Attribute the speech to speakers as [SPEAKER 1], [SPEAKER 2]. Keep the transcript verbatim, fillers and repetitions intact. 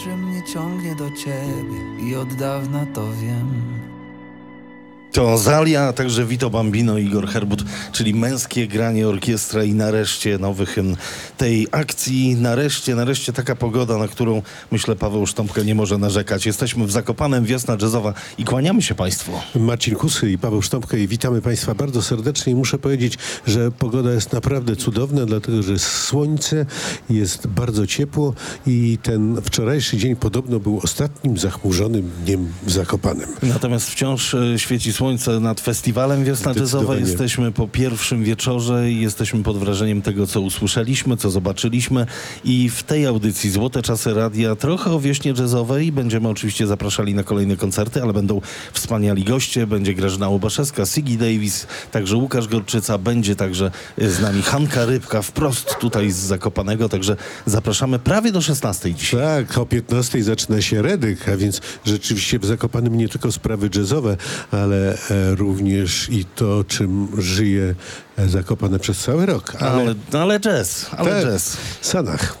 [SPEAKER 1] że mnie ciągnie do ciebie i od dawna to wiem.
[SPEAKER 2] To Zalia, a także Vito Bambino i Igor Herbut, czyli męskie granie orkiestra i nareszcie nowy hymn tej akcji. Nareszcie, nareszcie taka pogoda, na którą, myślę, Paweł Sztąpka nie może narzekać. Jesteśmy w Zakopanem, wiosna jazzowa i kłaniamy się Państwu.
[SPEAKER 3] Marcin Kusy i Paweł Sztąpka i witamy Państwa bardzo serdecznie i muszę powiedzieć, że pogoda jest naprawdę cudowna, dlatego że jest słońce, jest bardzo ciepło i ten wczorajszy dzień podobno był ostatnim zachmurzonym dniem w Zakopanem.
[SPEAKER 2] Natomiast wciąż e, świeci słońce nad festiwalem Wiosna Jazzowa. Jesteśmy po pierwszym wieczorze i jesteśmy pod wrażeniem tego, co usłyszeliśmy, co zobaczyliśmy i w tej audycji Złote Czasy Radia trochę o wiośnie jazzowej. Będziemy oczywiście zapraszali na kolejne koncerty, ale będą wspaniali goście. Będzie Grażyna Łobaszewska, Siggy Davis, także Łukasz Gorczyca. Będzie także z nami Hanka Rybka, wprost tutaj z Zakopanego, także zapraszamy prawie do szesnastej dzisiaj.
[SPEAKER 3] Tak, o piętnastej zaczyna się Redyk, a więc rzeczywiście w Zakopanem nie tylko sprawy jazzowe, ale e, również i to, czym żyje e, Zakopane przez cały rok.
[SPEAKER 2] Ale, ale, ale jazz, ale
[SPEAKER 3] tak,
[SPEAKER 2] jazz.
[SPEAKER 3] Sanach.